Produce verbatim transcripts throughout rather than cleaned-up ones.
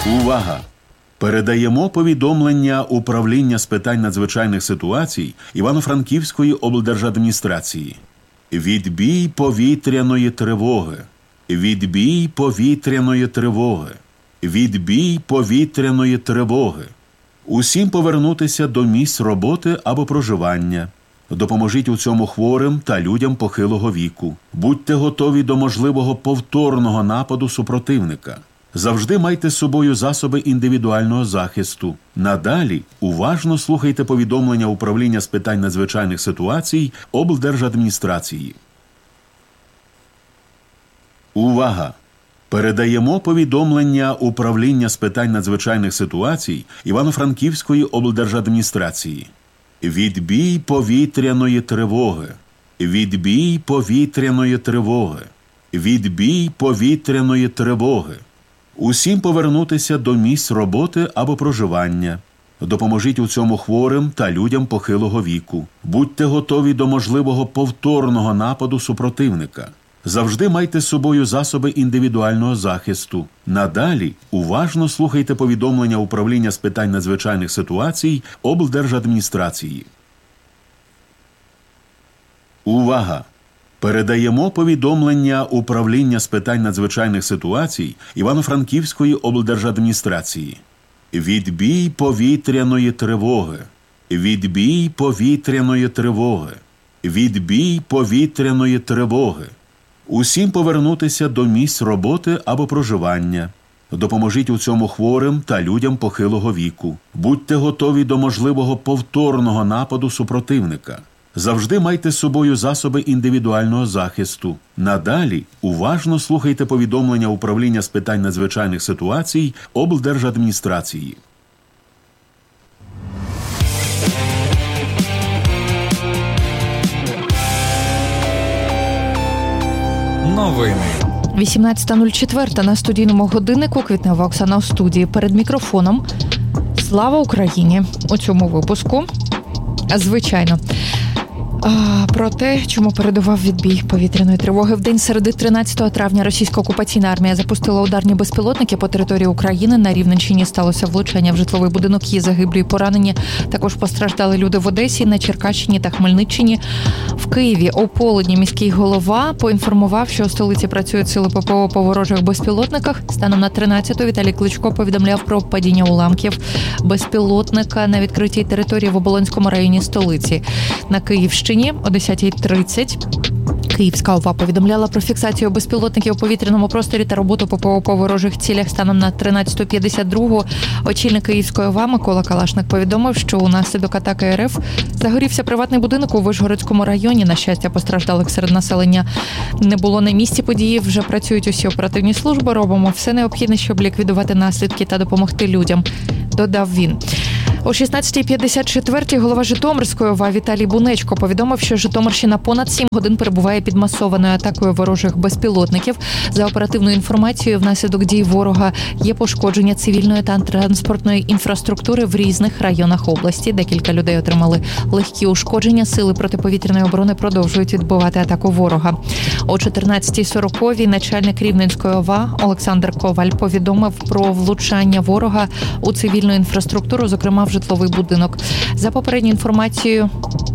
Увага! Передаємо повідомлення Управління з питань надзвичайних ситуацій Івано-Франківської облдержадміністрації. Відбій повітряної тривоги. Відбій повітряної тривоги. Відбій повітряної тривоги. Усім повернутися до місць роботи або проживання. Допоможіть у цьому хворим та людям похилого віку. Будьте готові до можливого повторного нападу супротивника. Завжди майте з собою засоби індивідуального захисту. Надалі уважно слухайте повідомлення Управління з питань надзвичайних ситуацій облдержадміністрації. Увага! Передаємо повідомлення Управління з питань надзвичайних ситуацій Івано-Франківської облдержадміністрації. Відбій повітряної тривоги. Відбій повітряної тривоги. Відбій повітряної тривоги. Усім повернутися до місць роботи або проживання. Допоможіть у цьому хворим та людям похилого віку. Будьте готові до можливого повторного нападу супротивника. Завжди майте з собою засоби індивідуального захисту. Надалі уважно слухайте повідомлення Управління з питань надзвичайних ситуацій облдержадміністрації. Увага! Передаємо повідомлення Управління з питань надзвичайних ситуацій Івано-Франківської облдержадміністрації. Відбій повітряної тривоги. Відбій повітряної тривоги. Відбій повітряної тривоги. Усім повернутися до місць роботи або проживання. Допоможіть у цьому хворим та людям похилого віку. Будьте готові до можливого повторного нападу супротивника. Завжди майте з собою засоби індивідуального захисту. Надалі уважно слухайте повідомлення Управління з питань надзвичайних ситуацій облдержадміністрації. Новини. вісімнадцята нуль чотири на студійному годиннику. Квітнева Оксана у студії. Перед мікрофоном. Слава Україні! У цьому випуску, звичайно, про те, чому передував відбій повітряної тривоги. В день середи тринадцятого травня російська окупаційна армія запустила ударні безпілотники по території України. На Рівненщині сталося влучання в житловий будинок, є загиблі і поранені. Також постраждали люди в Одесі, на Черкащині та Хмельниччині. В Києві о полудні міський голова поінформував, що у столиці працюють сили ППО по ворожих безпілотниках. Станом на тринадцяту Віталій Кличко повідомляв про падіння уламків безпілотника на відкритій території в Оболонському районі столиці. На Київщині о десята тридцять Київська ОВА повідомляла про фіксацію безпілотників у повітряному просторі та роботу ППО по ворожих цілях. Станом на тринадцяту п'ятдесят два очільник Київської ОВА Микола Калашник повідомив, що унаслідок атаки РФ загорівся приватний будинок у Вишгородському районі. На щастя, постраждалих серед населення не було. На місці події вже працюють усі оперативні служби. Робимо все необхідне, щоб ліквідувати наслідки та допомогти людям, додав він. О шістнадцята п'ятдесят чотири голова Житомирської ОВА Віталій Бунечко повідомив, що Житомирщина понад сім годин перебуває під масованою атакою ворожих безпілотників. За оперативною інформацією, внаслідок дій ворога є пошкодження цивільної та транспортної інфраструктури в різних районах області. Декілька людей отримали легкі ушкодження. Сили протиповітряної оборони продовжують відбивати атаку ворога. О чотирнадцята сорок начальник Рівненської ОВА Олександр Коваль повідомив про влучання ворога у цивільну інфраструктуру, зокрема в житловий будинок. За попередньою інформацією,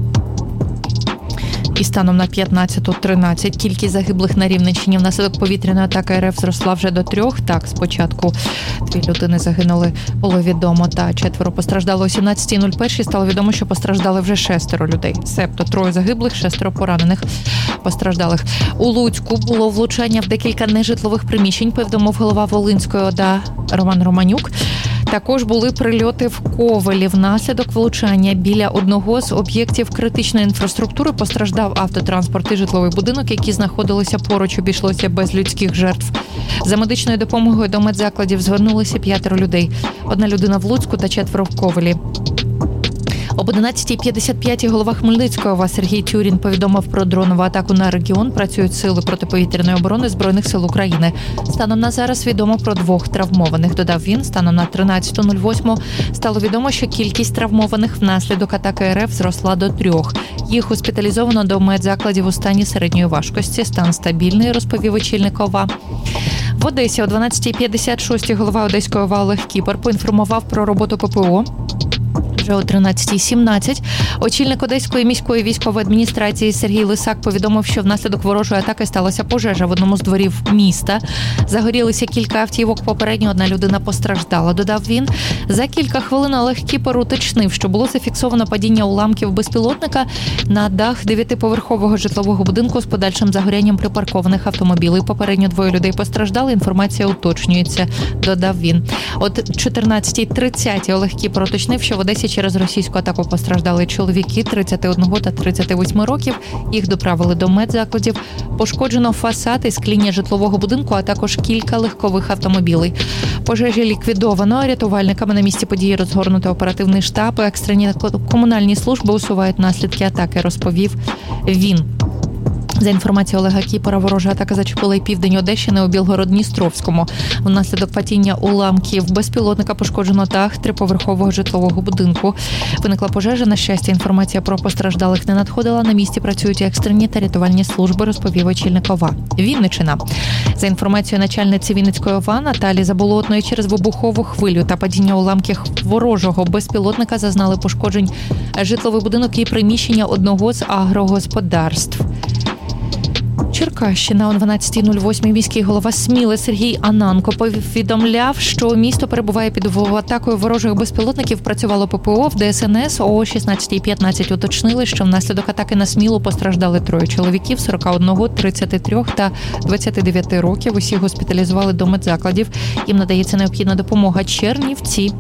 і станом на п'ятнадцяту тринадцять кількість загиблих на Рівненщині внаслідок повітряної атаки РФ зросла вже до трьох. Так, спочатку дві людини загинули, було відомо, та четверо постраждало. О сімнадцята нуль один стало відомо, що постраждали вже шестеро людей. Себто троє загиблих, шестеро поранених постраждалих. У Луцьку було влучання в декілька нежитлових приміщень, повідомив голова Волинської ОДА Роман Романюк. Також були прильоти в Ковелі. Внаслідок влучання біля одного з об'єктів критичної інфраструктури постраждав автотранспорт і житловий будинок, які знаходилися поруч. Обійшлося без людських жертв. За медичною допомогою до медзакладів звернулися п'ятеро людей. Одна людина в Луцьку та четверо в Ковелі. Об одинадцята п'ятдесят п'ять голова Хмельницької ОВА Сергій Тюрін повідомив про дронову атаку на регіон. Працюють сили протиповітряної оборони Збройних сил України. Станом на зараз відомо про двох травмованих, додав він. Станом на тринадцяту нуль вісім стало відомо, що кількість травмованих внаслідок атаки РФ зросла до трьох. Їх госпіталізовано до медзакладів у стані середньої важкості. Стан стабільний, розповів очільник ОВА. В Одесі о дванадцятій п'ятдесят шість голова Одеської ОВА Олег Кіпер поінформував про роботу ППО. Вже о тринадцятій сімнадцять очільник Одеської міської військової адміністрації Сергій Лисак повідомив, що внаслідок ворожої атаки сталася пожежа в одному з дворів міста. Загорілися кілька автівок, попередньо одна людина постраждала, додав він. За кілька хвилин Олег Кіпер уточнив, що було зафіксовано падіння уламків безпілотника на дах дев'ятиповерхового житлового будинку з подальшим загорянням припаркованих автомобілів. Попередньо двоє людей постраждали, інформація уточнюється, додав він. От чотирнадцятій тридцять Олег Кіпер уточнив, що в Одесі через російську атаку постраждали чоловіки тридцять один та тридцять вісім років. Їх доправили до медзакладів. Пошкоджено фасад і скління житлового будинку, а також кілька легкових автомобілів. Пожежі ліквідовано. Рятувальниками на місці події розгорнуто оперативний штаб. Екстрені комунальні служби усувають наслідки атаки, розповів він. За інформацією Олега Кіпера, ворожа атака зачепила й південь Одещини у Білгород-Дністровському. Внаслідок падіння уламків безпілотника пошкоджено дах триповерхового житлового будинку. Виникла пожежа. На щастя, інформація про постраждалих не надходила. На місці працюють екстрені та рятувальні служби, розповів очільник ОВА. Вінниччина. За інформацією начальниці Вінницької ОВА Наталі Заболотної, через вибухову хвилю та падіння уламків ворожого безпілотника зазнали пошкоджень житловий будинок і приміщення одного з агрогосподарств. Черкащина. О дванадцятій нуль вісім міський голова Сміли Сергій Ананко повідомляв, що місто перебуває під атакою ворожих безпілотників. Працювало ППО в ДСНС. О шістнадцятій п'ятнадцять уточнили, що внаслідок атаки на Смілу постраждали троє чоловіків сорок один, тридцять три та двадцять дев'ять років. Усі госпіталізували до медзакладів. Їм надається необхідна допомога. Чернівці.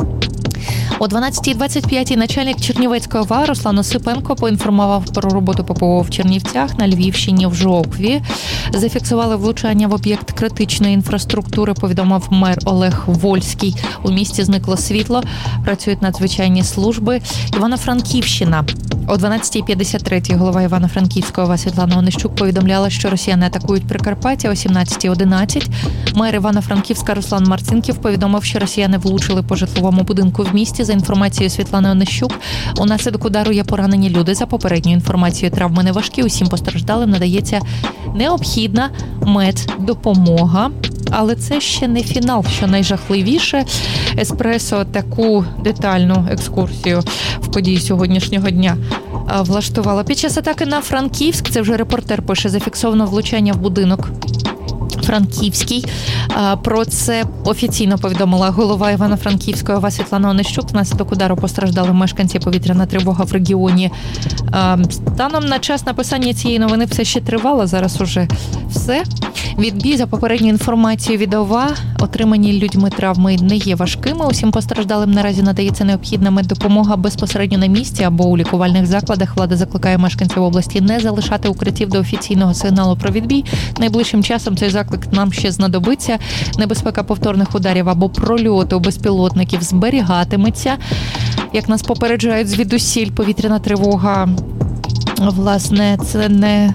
О дванадцятій двадцять п'ять начальник Чернівецької ОВА Руслан Осипенко поінформував про роботу ППО в Чернівцях, на Львівщині, в Жовкві. Зафіксували влучання в об'єкт критичної інфраструктури, повідомив мер Олег Вольський. У місті зникло світло, працюють надзвичайні служби. Івано-Франківщина. О дванадцятій п'ятдесят три голова Івано-Франківської ОВА Світлана Онищук повідомляла, що росіяни атакують Прикарпаття. О сімнадцятій одинадцять мер Івано-Франківська Руслан Марцинків повідомив, що росіяни влучили по житловому будинку в місті. За інформацією Світлани Онищук, унаслідок удару є поранені люди. За попередньою інформацією, травми не важкі. Усім постраждалим надається необхідна меддопомога. Але це ще не фінал, що найжахливіше. Еспресо таку детальну екскурсію в події сьогоднішнього дня влаштувала. Під час атаки на Франківськ, це вже репортер пише, зафіксовано влучання в будинок Франківський. Про це офіційно повідомила голова Івано-Франківської ОВА Світлана Онищук. Внаслідок удару постраждали мешканці, повітряна тривога в регіоні. Станом на час написання цієї новини все ще тривало, зараз уже все. Відбій, за попередньою інформацією від ОВА, отримані людьми травми не є важкими. Усім постраждалим наразі надається необхідна меддопомога безпосередньо на місці або у лікувальних закладах. Влада закликає мешканців області не залишати укриттів до офіційного сигналу про відбій. Найближчим часом цей заклик нам ще знадобиться. Небезпека повторних ударів або прольоту безпілотників зберігатиметься. Як нас попереджають звідусіль, повітряна тривога, власне, це не